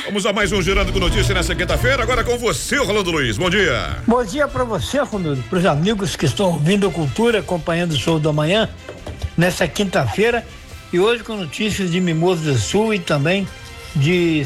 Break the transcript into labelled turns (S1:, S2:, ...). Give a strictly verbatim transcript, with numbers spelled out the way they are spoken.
S1: Vamos a mais um Girando com Notícias nessa quinta-feira, agora com você, Rolando Luiz. Bom dia.
S2: Bom dia para você, Ronaldo, para os amigos que estão ouvindo a Cultura, acompanhando o show da manhã, nessa quinta-feira, e hoje com notícias de Mimoso do Sul e também de